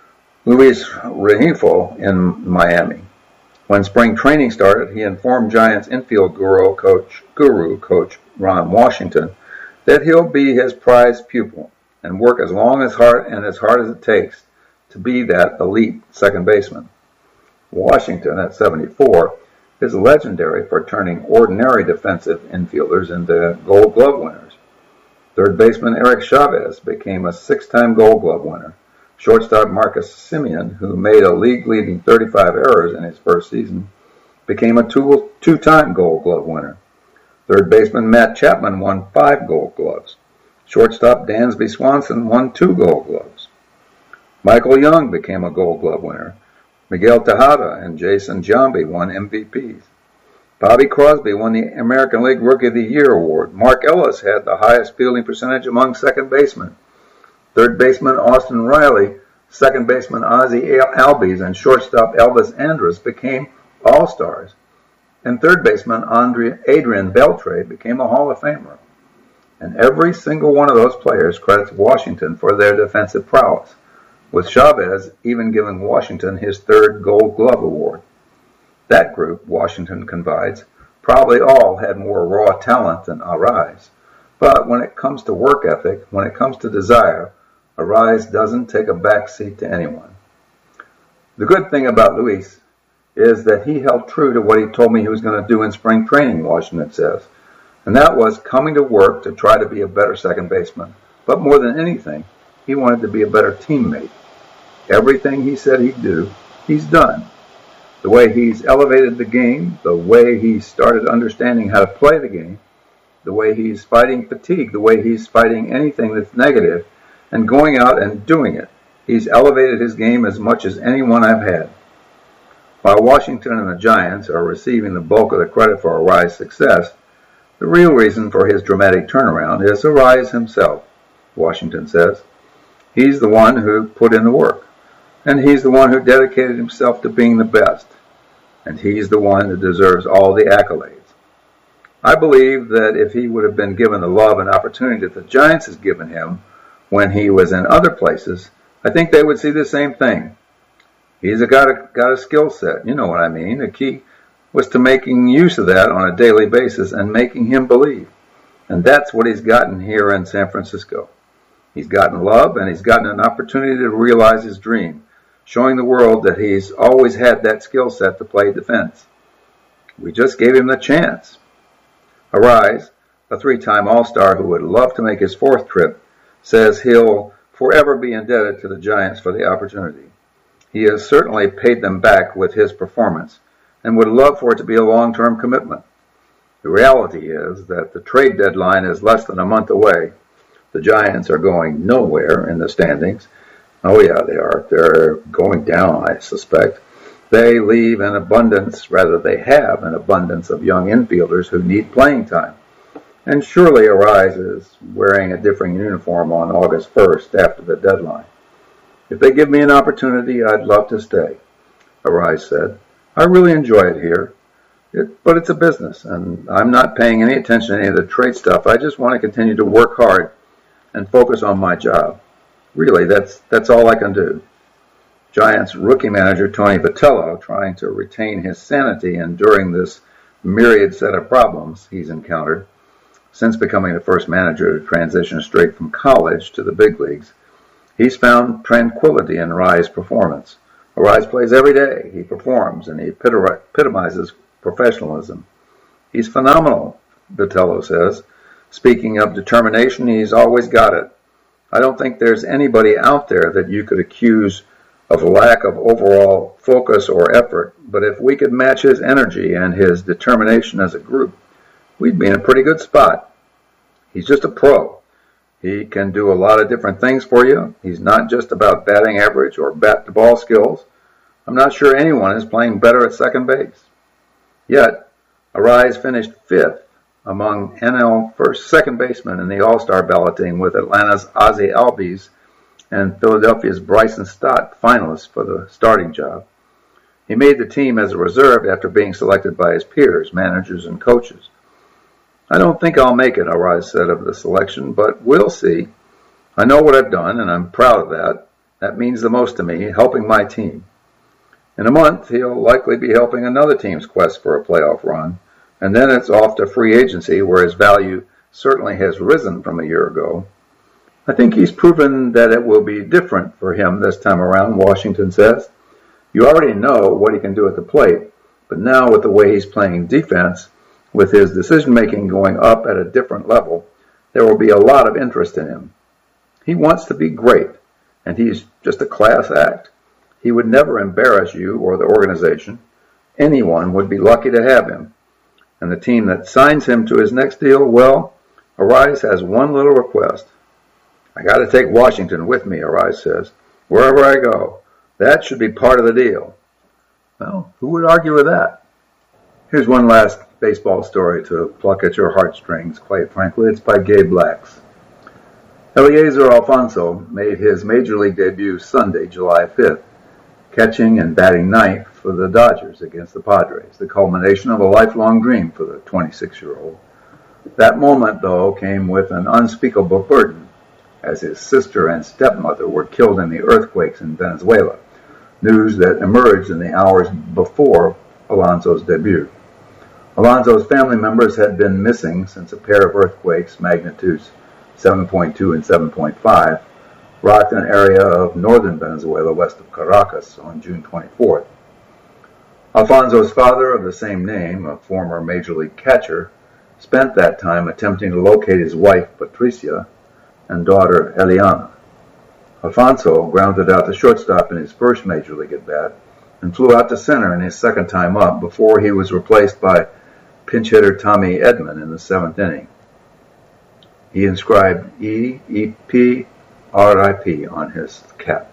Speaker 1: Luis Rengifo in Miami. When spring training started, he informed Giants infield guru coach, guru coach Ron Washington that he'll be his prized pupil and work as long as hard and as hard as it takes to be that elite second baseman. Washington, at seventy-four, is legendary for turning ordinary defensive infielders into Gold Glove winners. Third baseman Eric Chavez became a six-time Gold Glove winner. Shortstop Marcus Semien, who made a league-leading thirty-five errors in his first season, became a two, two-time Gold Glove winner. Third baseman Matt Chapman won five Gold Gloves. Shortstop Dansby Swanson won two Gold Gloves. Michael Young became a Gold Glove winner. Miguel Tejada and Jason Giambi won M V Ps. Bobby Crosby won the American League Rookie of the Year award. Mark Ellis had the highest fielding percentage among second basemen. Third baseman Austin Riley, second baseman Ozzie Albies, and shortstop Elvis Andrus became All-Stars. And third baseman Andre, Adrian Beltre became a Hall of Famer. And every single one of those players credits Washington for their defensive prowess, with Chavez even giving Washington his third Gold Glove award. That group, Washington confides, probably all had more raw talent than Arraez. But when it comes to work ethic, when it comes to desire, Arraez doesn't take a back seat to anyone. The good thing about Luis is that he held true to what he told me he was going to do in spring training, Washington says, and that was coming to work to try to be a better second baseman. But more than anything, he wanted to be a better teammate. Everything he said he'd do, he's done. The way he's elevated the game, the way he started understanding how to play the game, the way he's fighting fatigue, the way he's fighting anything that's negative, and going out and doing it. He's elevated his game as much as anyone I've had. While Washington and the Giants are receiving the bulk of the credit for Arraez's success, the real reason for his dramatic turnaround is Arraez himself, Washington says. He's the one who put in the work, and he's the one who dedicated himself to being the best, and he's the one that deserves all the accolades. I believe that if he would have been given the love and opportunity that the Giants has given him when he was in other places, I think they would see the same thing. He's a, got a, got a skill set, you know what I mean. The key was to making use of that on a daily basis and making him believe. And that's what he's gotten here in San Francisco. He's gotten love, and he's gotten an opportunity to realize his dream, showing the world that he's always had that skill set to play defense. We just gave him the chance. Arraez, a three-time All-Star who would love to make his fourth trip, says he'll forever be indebted to the Giants for the opportunity. He has certainly paid them back with his performance and would love for it to be a long-term commitment. The reality is that the trade deadline is less than a month away. The Giants are going nowhere in the standings. Oh yeah, they are. They're going down, I suspect. They leave an abundance, rather they have an abundance of young infielders who need playing time. And surely Arraez is wearing a different uniform on August first after the deadline. If they give me an opportunity, I'd love to stay, Arraez said. I really enjoy it here, it, but it's a business, and I'm not paying any attention to any of the trade stuff. I just want to continue to work hard and focus on my job. Really, that's that's all I can do. Giants rookie manager Tony Vitello, trying to retain his sanity enduring this myriad set of problems he's encountered, Since becoming the first manager to transition straight from college to the big leagues, he's found tranquility in Arraez's performance. Arraez plays every day. He performs, and he epitomizes professionalism. He's phenomenal, Vitello says. Speaking of determination, he's always got it. I don't think there's anybody out there that you could accuse of a lack of overall focus or effort, but if we could match his energy and his determination as a group, we'd be in a pretty good spot. He's just a pro. He can do a lot of different things for you. He's not just about batting average or bat-to-ball skills. I'm not sure anyone is playing better at second base. Yet, Arraez finished fifth among N L first second basemen in the All-Star balloting, with Atlanta's Ozzie Albies and Philadelphia's Bryson Stott finalists for the starting job. He made the team as a reserve after being selected by his peers, managers, and coaches. I don't think I'll make it, Arraez said of the selection, but we'll see. I know what I've done, and I'm proud of that. That means the most to me, helping my team. In a month, he'll likely be helping another team's quest for a playoff run, and then it's off to free agency, where his value certainly has risen from a year ago. I think he's proven that it will be different for him this time around, Washington says. You already know what he can do at the plate, but now with the way he's playing defense, with his decision-making going up at a different level, there will be a lot of interest in him. He wants to be great, and he's just a class act. He would never embarrass you or the organization. Anyone would be lucky to have him. And the team that signs him to his next deal, well, Arraez has one little request. I got to take Washington with me, Arraez says, wherever I go. That should be part of the deal. Well, who would argue with that? Here's one last baseball story to pluck at your heartstrings, quite frankly. It's by Gabe Lax. Eliezer Alfonso made his Major League debut Sunday, July fifth, catching and batting ninth for the Dodgers against the Padres, the culmination of a lifelong dream for the twenty-six-year-old. That moment, though, came with an unspeakable burden, as his sister and stepmother were killed in the earthquakes in Venezuela, news that emerged in the hours before Alonso's debut. Alonso's family members had been missing since a pair of earthquakes, magnitudes seven point two and seven point five, rocked an area of northern Venezuela west of Caracas on June twenty-fourth. Alfonso's father, of the same name, a former Major League catcher, spent that time attempting to locate his wife, Patricia, and daughter, Eliana. Alfonso grounded out the shortstop in his first Major League at-bat and flew out to center in his second time up before he was replaced by pinch hitter Tommy Edman in the seventh inning. He inscribed E E P R I P on his cap.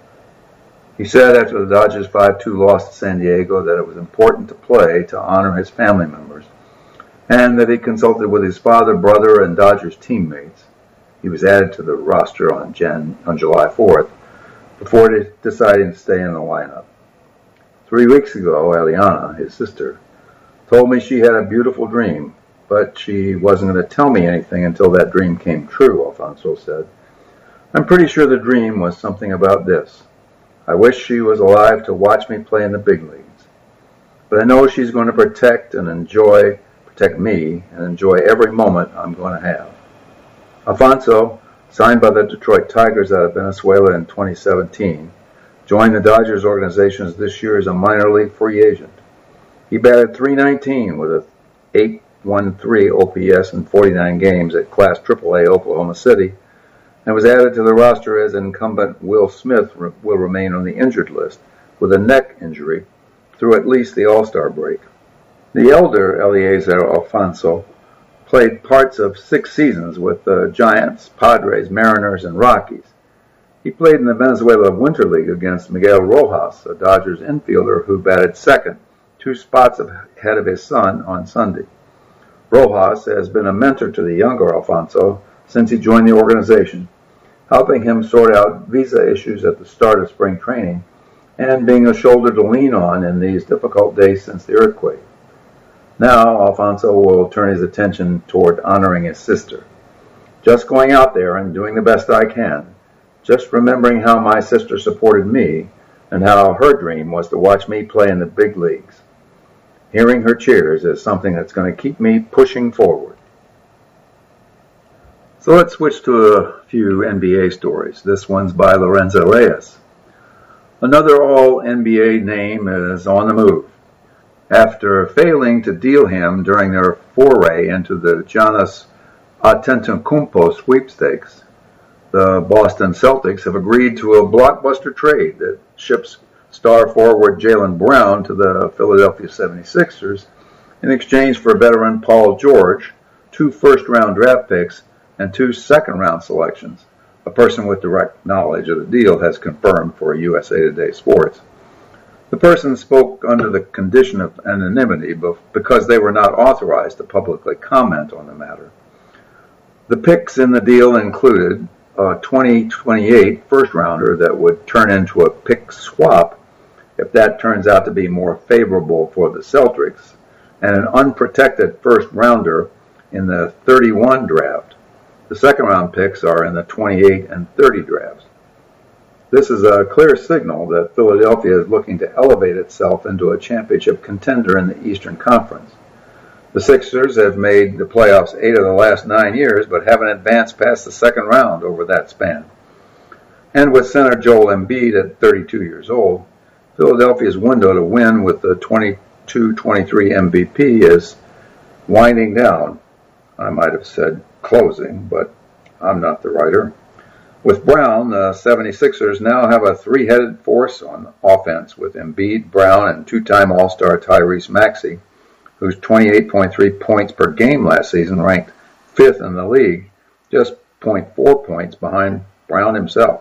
Speaker 1: He said after the Dodgers five two loss to San Diego that it was important to play to honor his family members, and that he consulted with his father, brother, and Dodgers teammates. He was added to the roster on, Jan, on July fourth before deciding to stay in the lineup. Three weeks ago, Eliana, his sister, told me she had a beautiful dream, but she wasn't going to tell me anything until that dream came true, Alfonso said. I'm pretty sure the dream was something about this. I wish she was alive to watch me play in the big leagues. But I know she's going to protect and enjoy, protect me, and enjoy every moment I'm going to have. Alfonso, signed by the Detroit Tigers out of Venezuela in twenty seventeen, joined the Dodgers organization this year as a minor league free agent. He batted three nineteen with a eight thirteen O P S in forty-nine games at Class triple A Oklahoma City, and was added to the roster as incumbent Will Smith re- will remain on the injured list with a neck injury through at least the All-Star break. The elder Eliezer Alfonso played parts of six seasons with the Giants, Padres, Mariners, and Rockies. He played in the Venezuela Winter League against Miguel Rojas, a Dodgers infielder who batted second, two spots ahead of his son on Sunday. Rojas has been a mentor to the younger Alfonso since he joined the organization, helping him sort out visa issues at the start of spring training and being a shoulder to lean on in these difficult days since the earthquake. Now, Alfonso will turn his attention toward honoring his sister. Just going out there and doing the best I can, just remembering how my sister supported me and how her dream was to watch me play in the big leagues. Hearing her cheers is something that's going to keep me pushing forward. So let's switch to a few N B A stories. This one's by Lorenzo Reyes. Another All-N B A name is on the move. After failing to deal him during their foray into the Giannis Antetokounmpo sweepstakes, the Boston Celtics have agreed to a blockbuster trade that ships star forward Jaylen Brown to the Philadelphia seventy-sixers in exchange for veteran Paul George, two first-round draft picks, and two second-round selections. A person with direct knowledge of the deal has confirmed for U S A Today Sports. The person spoke under the condition of anonymity because they were not authorized to publicly comment on the matter. The picks in the deal included a twenty twenty-eight first-rounder that would turn into a pick swap if that turns out to be more favorable for the Celtics, and an unprotected first-rounder in the thirty-one draft. The second-round picks are in the twenty-eight and thirty drafts. This is a clear signal that Philadelphia is looking to elevate itself into a championship contender in the Eastern Conference. The Sixers have made the playoffs eight of the last nine years, but haven't advanced past the second round over that span. And with center Joel Embiid at thirty-two years old, Philadelphia's window to win with the twenty-two twenty-three M V P is winding down. I might have said closing, but I'm not the writer. With Brown, the seventy-sixers now have a three-headed force on offense with Embiid, Brown, and two-time All-Star Tyrese Maxey, whose twenty-eight point three points per game last season ranked fifth in the league, just zero point four points behind Brown himself.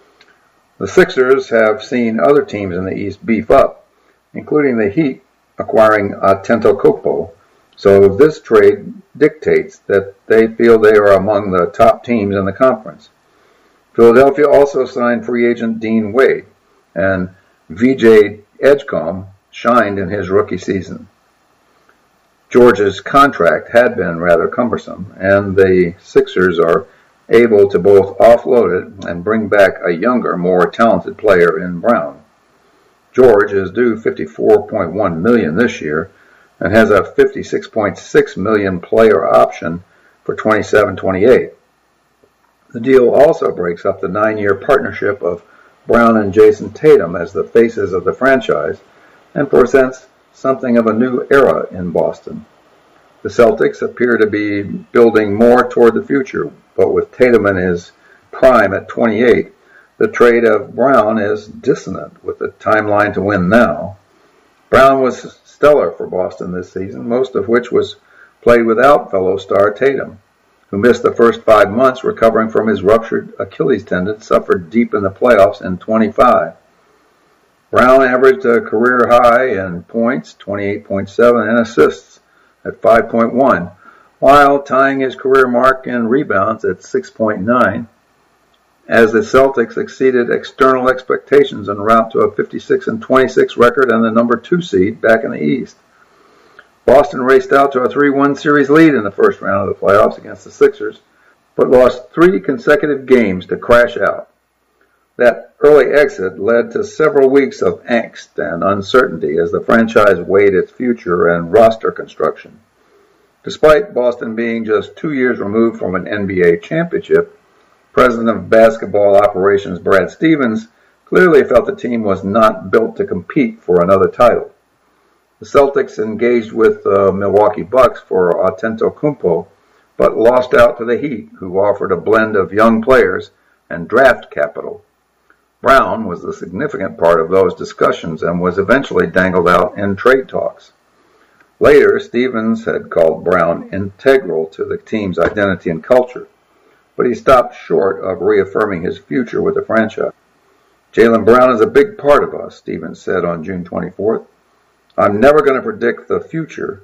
Speaker 1: The Sixers have seen other teams in the East beef up, including the Heat acquiring Antetokounmpo, so this trade dictates that they feel they are among the top teams in the conference. Philadelphia also signed free agent Dean Wade, and V J Edgecombe shined in his rookie season. George's contract had been rather cumbersome, and the Sixers are able to both offload it and bring back a younger, more talented player in Brown. George is due fifty-four point one million dollars this year and has a fifty-six point six million dollars player option for twenty-seven twenty-eight. The deal also breaks up the nine-year partnership of Brown and Jason Tatum as the faces of the franchise and presents something of a new era in Boston. The Celtics appear to be building more toward the future, but with Tatum in his prime at twenty-eight, the trade of Brown is dissonant with the timeline to win now. Brown was stellar for Boston this season, most of which was played without fellow star Tatum, who missed the first five months recovering from his ruptured Achilles tendon suffered deep in the playoffs in twenty-five. Brown averaged a career high in points, twenty-eight point seven, and assists at five point one, while tying his career mark in rebounds at six point nine, as the Celtics exceeded external expectations en route to a fifty-six and twenty-six record and the number two seed back in the East. Boston raced out to a three one series lead in the first round of the playoffs against the Sixers, but lost three consecutive games to crash out. That early exit led to several weeks of angst and uncertainty as the franchise weighed its future and roster construction. Despite Boston being just two years removed from an N B A championship, President of Basketball Operations Brad Stevens clearly felt the team was not built to compete for another title. The Celtics engaged with the uh, Milwaukee Bucks for Antetokounmpo, but lost out to the Heat, who offered a blend of young players and draft capital. Brown was a significant part of those discussions and was eventually dangled out in trade talks. Later, Stevens had called Brown integral to the team's identity and culture, but he stopped short of reaffirming his future with the franchise. Jaylen Brown is a big part of us, Stevens said on June twenty-fourth. I'm never going to predict the future.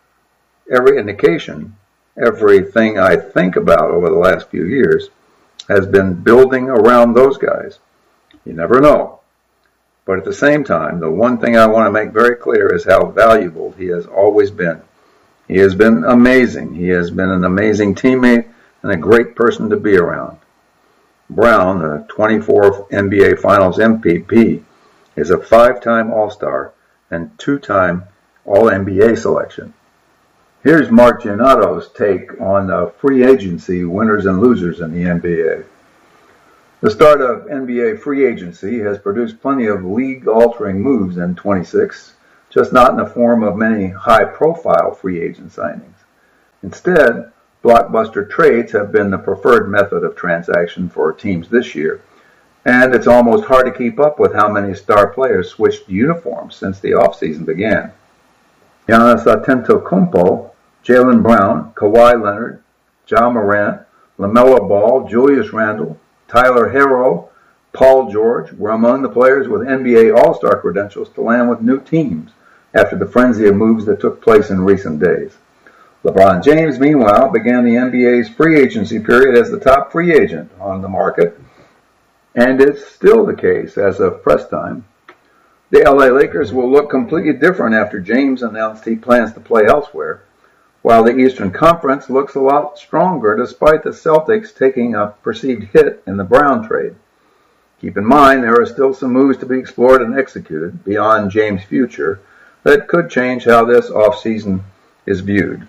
Speaker 1: Every indication, everything I think about over the last few years has been building around those guys. You never know. But at the same time, the one thing I want to make very clear is how valuable he has always been. He has been amazing. He has been an amazing teammate and a great person to be around. Brown, the twenty-fourth N B A Finals M V P, is a five-time All-Star and two-time All N B A selection. Here's Mark Giannotto's take on the free agency winners and losers in the N B A. The start of N B A free agency has produced plenty of league-altering moves in twenty-six, just not in the form of many high-profile free agent signings. Instead, blockbuster trades have been the preferred method of transaction for teams this year, and it's almost hard to keep up with how many star players switched uniforms since the offseason began. Giannis Antetokounmpo, Jaylen Brown, Kawhi Leonard, Ja Morant, LaMelo Ball, Julius Randle, Tyler Herro, Paul George were among the players with N B A All-Star credentials to land with new teams after the frenzy of moves that took place in recent days. LeBron James, meanwhile, began the N B A's free agency period as the top free agent on the market, and it's still the case as of press time. The L A Lakers will look completely different after James announced he plans to play elsewhere, while the Eastern Conference looks a lot stronger despite the Celtics taking a perceived hit in the Brown trade. Keep in mind there are still some moves to be explored and executed beyond James' future that could change how this offseason is viewed.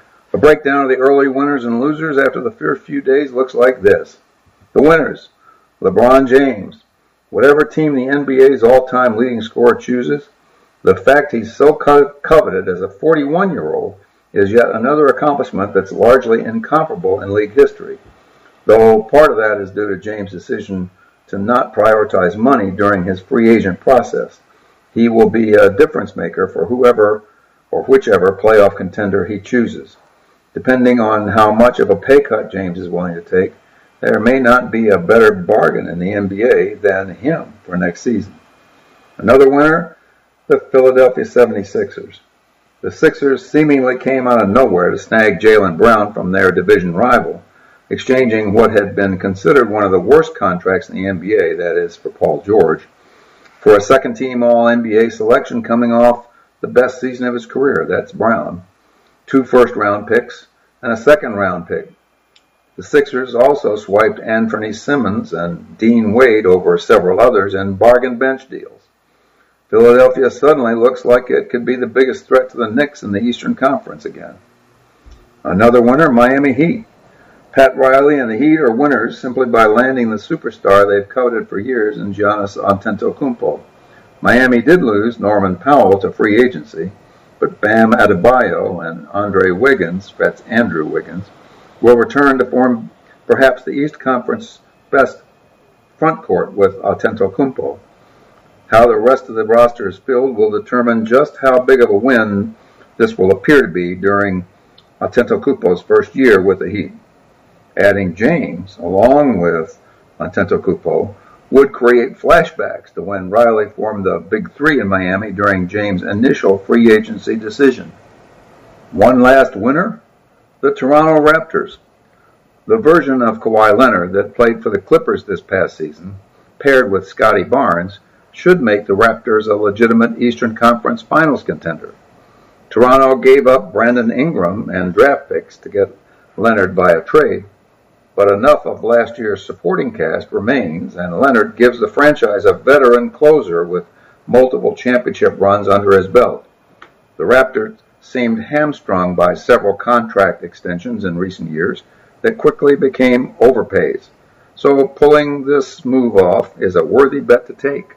Speaker 1: A breakdown of the early winners and losers after the first few days looks like this. The winners: LeBron James. Whatever team the N B A's all-time leading scorer chooses, the fact he's so co- coveted as a forty-one-year-old is yet another accomplishment that's largely incomparable in league history, though part of that is due to James' decision to not prioritize money during his free agent process. He will be a difference maker for whoever or whichever playoff contender he chooses. Depending on how much of a pay cut James is willing to take, there may not be a better bargain in the N B A than him for next season. Another winner, the Philadelphia seventy-sixers. The Sixers seemingly came out of nowhere to snag Jaylen Brown from their division rival, exchanging what had been considered one of the worst contracts in the N B A, that is, for Paul George, for a second-team All-N B A selection coming off the best season of his career, that's Brown, two first-round picks, and a second-round pick. The Sixers also swiped Anthony Simmons and Dean Wade over several others in bargain bench deals. Philadelphia suddenly looks like it could be the biggest threat to the Knicks in the Eastern Conference again. Another winner, Miami Heat. Pat Riley and the Heat are winners simply by landing the superstar they've coveted for years in Giannis Antetokounmpo. Miami did lose Norman Powell to free agency, but Bam Adebayo and Andre Wiggins, that's Andrew Wiggins, will return to form perhaps the East Conference best front court with Antetokounmpo. How the rest of the roster is filled will determine just how big of a win this will appear to be during Antetokounmpo's first year with the Heat. Adding James, along with Antetokounmpo, would create flashbacks to when Riley formed the Big Three in Miami during James' initial free agency decision. One last winner, the Toronto Raptors. The version of Kawhi Leonard that played for the Clippers this past season, paired with Scotty Barnes, should make the Raptors a legitimate Eastern Conference Finals contender. Toronto gave up Brandon Ingram and draft picks to get Leonard by a trade, but enough of last year's supporting cast remains, and Leonard gives the franchise a veteran closer with multiple championship runs under his belt. The Raptors seemed hamstrung by several contract extensions in recent years that quickly became overpays, so pulling this move off is a worthy bet to take.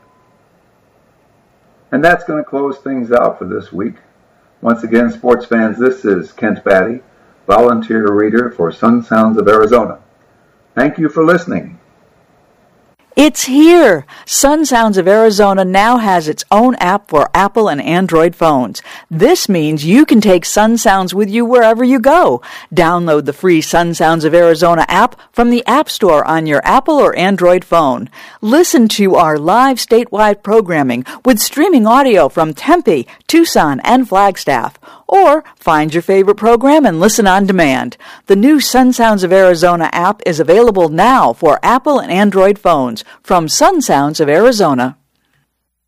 Speaker 1: And that's going to close things out for this week. Once again, sports fans, this is Kent Batty, volunteer reader for Sun Sounds of Arizona. Thank you for listening.
Speaker 2: It's here! Sun Sounds of Arizona now has its own app for Apple and Android phones. This means you can take Sun Sounds with you wherever you go. Download the free Sun Sounds of Arizona app from the App Store on your Apple or Android phone. Listen to our live statewide programming with streaming audio from Tempe, Tucson, and Flagstaff. Or find your favorite program and listen on demand. The new Sun Sounds of Arizona app is available now for Apple and Android phones from Sun Sounds of Arizona.